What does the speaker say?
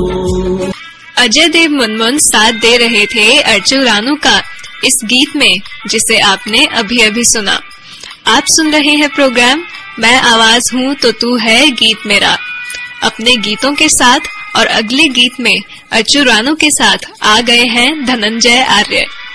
अजय देव मुनमुन साथ दे रहे थे अर्जु रानू का इस गीत में, जिसे आपने अभी अभी सुना। आप सुन रहे हैं प्रोग्राम मैं आवाज हूँ तो तू है गीत मेरा। अपने गीतों के साथ और अगले गीत में अर्जु रानू के साथ आ गए हैं धनंजय आर्य।